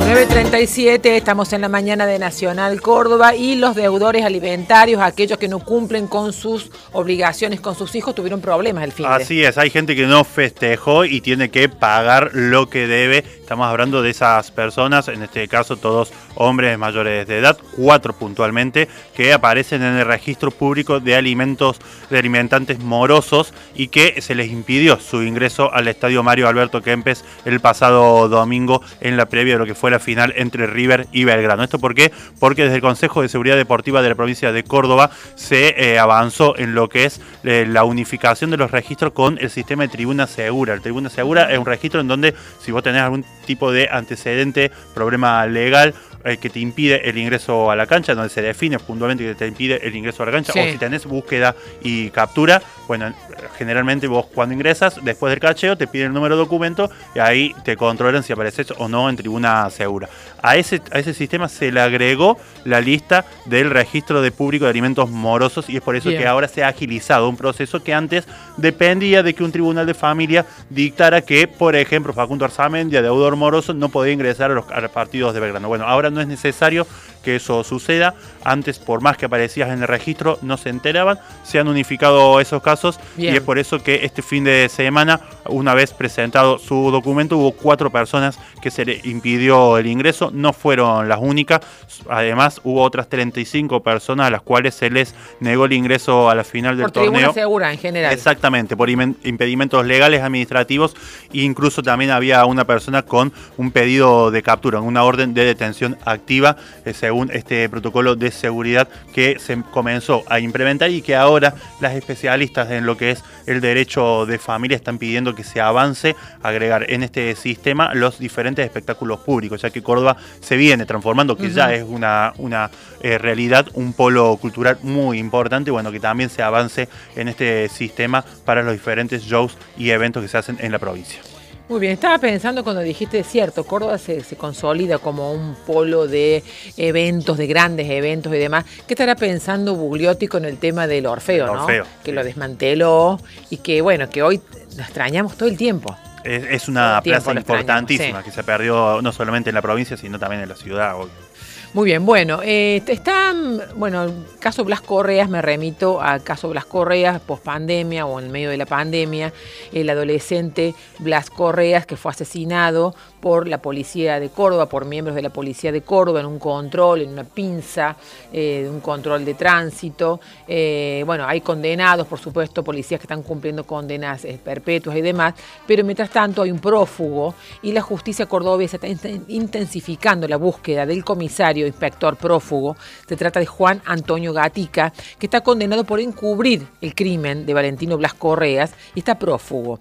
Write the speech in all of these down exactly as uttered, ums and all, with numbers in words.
nueve treinta y siete, estamos en la mañana de Nacional Córdoba y los deudores alimentarios, aquellos que no cumplen con sus obligaciones con sus hijos, tuvieron problemas el fin de. Así es, hay gente que no festejó y tiene que pagar lo que debe. Estamos hablando de esas personas, en este caso todos hombres mayores de edad, cuatro puntualmente, que aparecen en el registro público de alimentos de alimentantes morosos y que se les impidió su ingreso al estadio Mario Alberto Kempes el pasado domingo en la previa de lo que fue la final entre River y Belgrano. ¿Esto por qué? Porque desde el Consejo de Seguridad Deportiva de la provincia de Córdoba se eh, avanzó en lo que es eh, la unificación de los registros con el sistema de Tribuna Segura. El Tribuna Segura es un registro en donde si vos tenés algún tipo de antecedente, problema legal, eh, que te impide el ingreso a la cancha, donde se define puntualmente que te impide el ingreso a la cancha, sí. O si tenés búsqueda y captura, bueno, generalmente vos cuando ingresas, después del cacheo, te piden el número de documento y ahí te controlan si apareces o no en Tribuna Segura. A ese, a ese sistema se le agregó la lista del registro de público de alimentos morosos y es por eso Bien. que ahora se ha agilizado un proceso que antes dependía de que un tribunal de familia dictara que, por ejemplo, Facundo Arzamendia, deudor moroso, no podía ingresar a los, a los partidos de Belgrano. Bueno, ahora no es necesario que eso suceda. Antes, por más que aparecías en el registro, no se enteraban. Se han unificado esos casos Bien. y es por eso que este fin de semana, una vez presentado su documento, hubo cuatro personas que se le impidió el ingreso. No fueron las únicas. Además, hubo otras treinta y cinco personas a las cuales se les negó el ingreso a la final del torneo. Por Tribuna Segura, en general. Exactamente, por impedimentos legales, administrativos, e incluso también había una persona con un pedido de captura, una orden de detención activa, eh, según este protocolo de seguridad que se comenzó a implementar y que ahora las especialistas en lo que es el derecho de familia están pidiendo que se avance a agregar en este sistema los diferentes espectáculos públicos, ya que Córdoba se viene transformando, que uh-huh. ya es una, una eh, realidad, un polo cultural muy importante, bueno, que también se avance en este sistema para los diferentes shows y eventos que se hacen en la provincia. Muy bien, estaba pensando cuando dijiste, es cierto, Córdoba se, se consolida como un polo de eventos, de grandes eventos y demás. ¿Qué estará pensando Bugliotti con el tema del Orfeo, el Orfeo, ¿no? Que sí. lo desmanteló y que, bueno, que hoy lo extrañamos todo el tiempo. Es, es una plaza importantísima sí. que se perdió no solamente en la provincia, sino también en la ciudad hoy. Muy bien, bueno, eh, está, bueno, el caso Blas Correas, me remito al caso Blas Correas, post pandemia o en medio de la pandemia, el adolescente Blas Correas que fue asesinado por la policía de Córdoba, por miembros de la policía de Córdoba en un control, en una pinza, eh, un control de tránsito. Eh, bueno, hay condenados, por supuesto, policías que están cumpliendo condenas eh, perpetuas y demás, pero mientras tanto hay un prófugo y la justicia cordobesa está intensificando la búsqueda del comisario inspector prófugo. Se trata de Juan Antonio Gatica, que está condenado por encubrir el crimen de Valentino Blas Correas y está prófugo.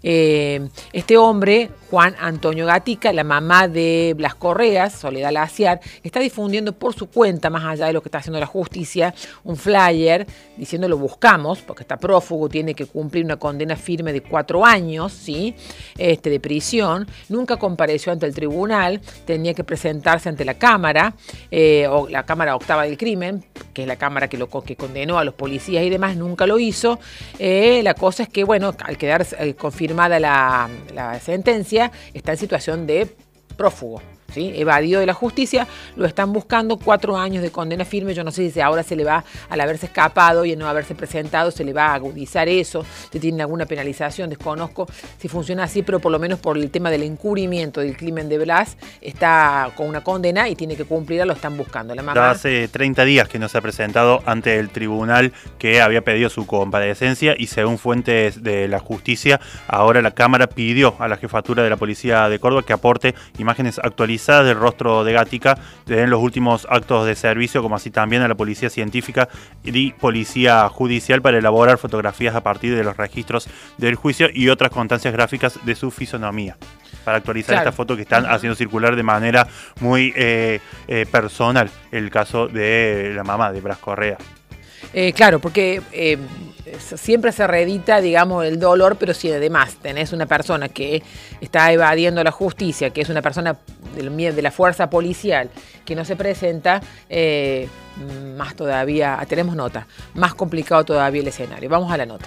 Eh, este hombre, Juan Antonio Gatica, la mamá de Blas Correas, Soledad Laciar, está difundiendo por su cuenta, más allá de lo que está haciendo la justicia, un flyer diciendo lo buscamos, porque está prófugo, tiene que cumplir una condena firme de cuatro años, ¿sí? este, de prisión. Nunca compareció ante el tribunal, tenía que presentarse ante la Cámara, Eh, o la Cámara Octava del Crimen, que es la Cámara que, lo, que condenó a los policías y demás, nunca lo hizo. Eh, la cosa es que, bueno, al quedar eh, confirmada la, la sentencia, está en situación de prófugo. ¿Sí? Evadido de la justicia, lo están buscando, cuatro años de condena firme. Yo no sé si ahora se le va, al haberse escapado y no haberse presentado, se le va a agudizar eso, si tiene alguna penalización, desconozco si funciona así, pero por lo menos por el tema del encubrimiento del crimen de Blas, está con una condena y tiene que cumplirla, lo están buscando. La mamá... Hace treinta días que no se ha presentado ante el tribunal que había pedido su comparecencia y según fuentes de la justicia, ahora la Cámara pidió a la jefatura de la Policía de Córdoba que aporte imágenes actualizadas del rostro de Gatica en los últimos actos de servicio, como así también a la Policía Científica y Policía Judicial para elaborar fotografías a partir de los registros del juicio y otras constancias gráficas de su fisonomía, para actualizar claro. esta foto que están haciendo circular de manera muy eh, eh, personal el caso de la mamá de Blas Correas. Eh, claro, porque eh, siempre se reedita, digamos, el dolor, pero si además tenés una persona que está evadiendo la justicia, que es una persona de, de la fuerza policial, que no se presenta, eh, más todavía, tenemos nota, más complicado todavía el escenario. Vamos a la nota.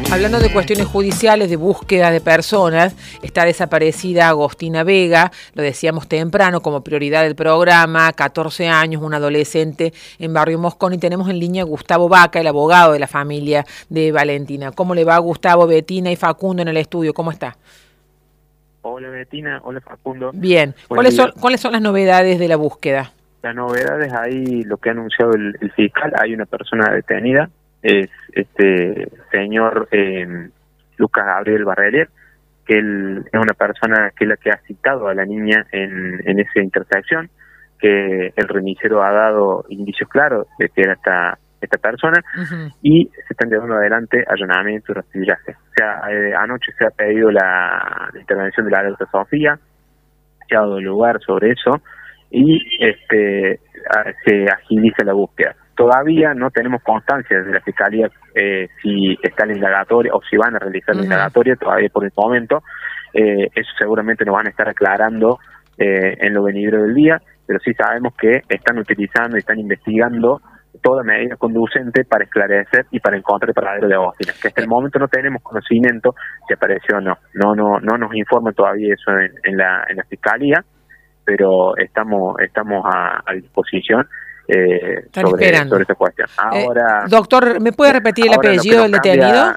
Hablando de cuestiones judiciales, de búsqueda de personas, está desaparecida Agostina Vega, lo decíamos temprano, como prioridad del programa, catorce años, un adolescente en Barrio Moscón, y tenemos en línea a Gustavo Vaca, el abogado de la familia de Valentina. ¿Cómo le va, Gustavo, Betina y Facundo en el estudio? ¿Cómo está? Hola Betina, hola Facundo. Bien, ¿cuáles son, ¿cuáles son las novedades de la búsqueda? Las novedades ahí, lo que ha anunciado el, el fiscal, hay una persona detenida, es este señor eh, Lucas Gabriel Barrelier, que él es una persona que es la que ha citado a la niña en, en esa intersección, que el remisero ha dado indicios claros de que era esta esta persona, uh-huh. y se están llevando adelante allanamiento y rastrillaje. O sea, eh, anoche se ha pedido la, la intervención de la alerta Sofía, se ha dado lugar sobre eso, y este a, se agiliza la búsqueda. Todavía no tenemos constancia desde la Fiscalía eh, si está la indagatoria o si van a realizar uh-huh. la indagatoria, todavía por el momento. Eh, eso seguramente nos van a estar aclarando eh, en lo venidero del día, pero sí sabemos que están utilizando y están investigando toda medida conducente para esclarecer y para encontrar el paradero de Agostina, que hasta el momento no tenemos conocimiento si apareció o no. No, no, no nos informa todavía eso en, en la en la Fiscalía, pero estamos estamos a, a disposición eh, sobre, sobre esa cuestión. Ahora, eh, doctor, ¿me puede repetir el apellido del detenido?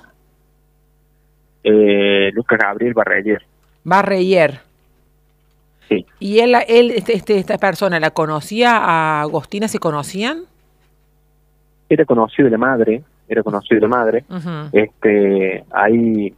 Eh, Lucas Gabriel Barrelier. Barrelier. Sí. ¿Y él, él este, este, esta persona, la conocía a Agostina? ¿Se conocían? Era conocido de la madre, era conocido de la madre. Uh-huh. Este, ahí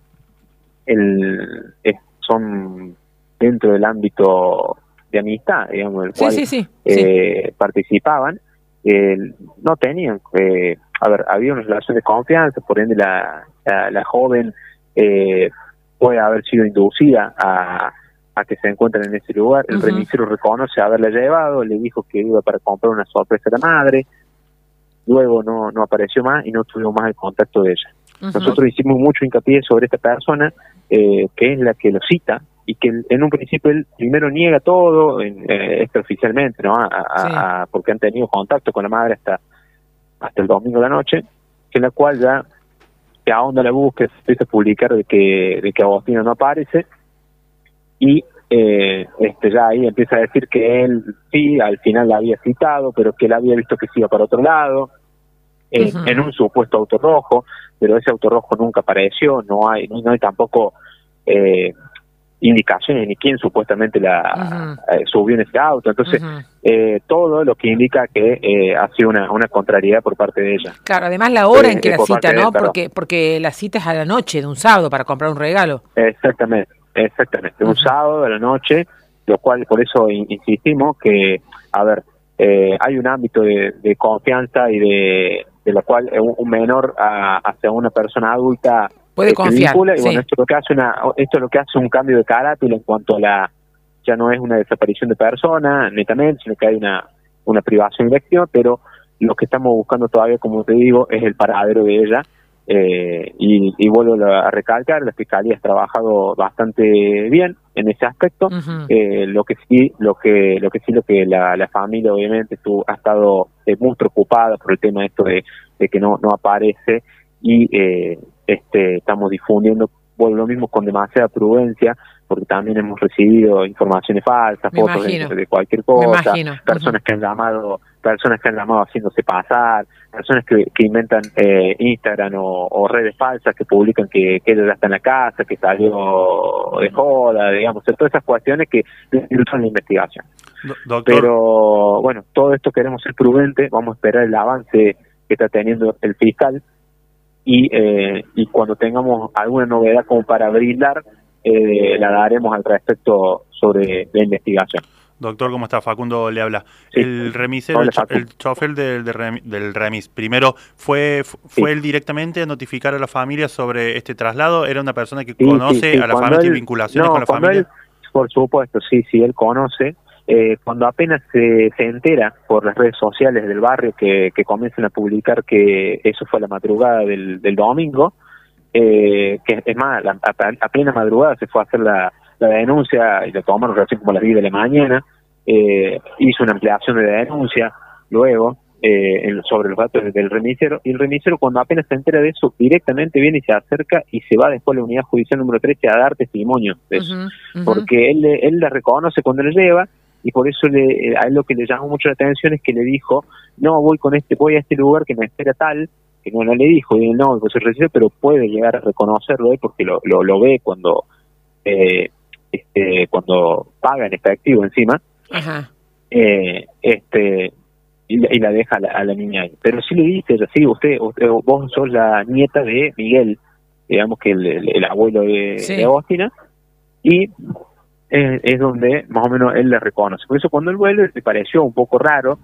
el, es, son dentro del ámbito de amistad, digamos, del cual sí, sí, sí, eh, sí. participaban. Eh, no tenían, eh, a ver, había una relación de confianza, por ende la, la, la joven eh, puede haber sido inducida a, a que se encuentren en ese lugar. El uh-huh. remisero reconoce haberla llevado, le dijo que iba para comprar una sorpresa a la madre. Luego no no apareció más y no tuvimos más el contacto de ella. Uh-huh. Nosotros hicimos mucho hincapié sobre esta persona, eh, que es la que lo cita, y que en un principio él primero niega todo, en, eh, extraoficialmente, ¿no? A, a, sí. a, porque han tenido contacto con la madre hasta hasta el domingo de la noche, en la cual ya se ahonda la búsqueda, se empieza a publicar de que, de que Agostina no aparece, y Eh, este ya ahí empieza a decir que él sí, al final la había citado, pero que él había visto que se iba para otro lado, eh, uh-huh. en un supuesto auto rojo, pero ese auto rojo nunca apareció, no hay no, no hay tampoco eh, indicaciones ni quién supuestamente la uh-huh. eh, subió en ese auto, entonces uh-huh. eh, todo lo que indica que eh, ha sido una, una contrariedad por parte de ella. Claro, además la hora eh, en que la cita, ¿no? Él, porque porque la cita es a la noche de un sábado para comprar un regalo. Exactamente. Exactamente, un uh-huh. sábado de la noche, lo cual por eso in- insistimos que, a ver, eh, hay un ámbito de, de confianza y de, de lo cual un, un menor a, hacia una persona adulta puede eh, confiar. Vincula, y sí. bueno, esto es lo que hace una, esto es lo que hace un cambio de carácter en cuanto a la, ya no es una desaparición de persona, netamente, sino que hay una, una privación de elección, pero lo que estamos buscando todavía, como te digo, es el paradero de ella. Eh, y, y vuelvo a recalcar, la Fiscalía ha trabajado bastante bien en ese aspecto. Uh-huh. eh, lo que sí lo que lo que sí lo que la, la familia obviamente estuvo, ha estado eh, muy preocupada por el tema esto de, de que no no aparece, y eh, este estamos difundiendo, vuelvo lo mismo, con demasiada prudencia, porque también hemos recibido informaciones falsas, Me fotos de, de cualquier cosa, personas uh-huh. que han llamado personas que han llamado haciéndose pasar, personas que, que inventan eh, Instagram o, o redes falsas que publican que, que ella ya está en la casa, que salió de joda, digamos, todas esas cuestiones que ilustran la investigación. Doctor. Pero bueno, todo esto queremos ser prudentes, vamos a esperar el avance que está teniendo el fiscal, y eh, y cuando tengamos alguna novedad como para brindar, eh, la daremos al respecto sobre la investigación. Doctor, ¿cómo está? Facundo le habla. Sí. El remisero, Hola, el, el chofer del, del, del remis, primero, ¿fue fue sí. él directamente a notificar a la familia sobre este traslado? ¿Era una persona que sí, conoce sí, sí. a la familia, tiene vinculaciones no, con la familia? Él, por supuesto, sí, sí, él conoce. Eh, cuando apenas se, se entera por las redes sociales del barrio que, que comienzan a publicar que eso fue la madrugada del, del domingo, eh, que es más, la, a, a plena madrugada se fue a hacer la la denuncia, y lo tomaron recién como a las diez de la mañana, eh, hizo una ampliación de la denuncia, luego eh, en, sobre los datos del remisero, y el remisero cuando apenas se entera de eso, directamente viene y se acerca y se va después a la unidad judicial número trece a dar testimonio de eso, Uh-huh, uh-huh. porque él, él la reconoce cuando le lleva, y por eso le, a él lo que le llamó mucho la atención es que le dijo, no, voy con este, voy a este lugar que me espera tal, que no, no le dijo, y él, no, pues el remisero, pero puede llegar a reconocerlo él porque lo, lo, lo ve cuando eh, este, cuando paga en efectivo encima. Ajá. Eh, este y la, y la deja a la, a la niña ahí. Pero sí le dice, sí, usted, usted, vos sos la nieta de Miguel, digamos que el, el, el abuelo de, Sí. de Agostina, y eh, es donde más o menos él le reconoce. Por eso cuando él vuelve le pareció un poco raro,